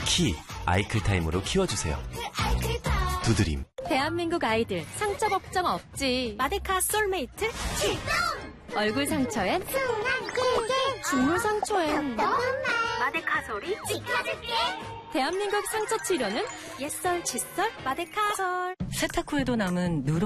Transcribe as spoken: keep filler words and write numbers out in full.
키, 아이클타임으로 키워주세요. 두드림. 대한민국 아이들 상처 걱정 없지. 마데카 솔메이트 출동! 얼굴 상처엔 순한 꿀꿀, 죽물 상처엔 마데카 솔이 지켜줄게. 대한민국 상처 치료는 옛설 칫솔 마데카솔. 세탁 후에도 남은 누런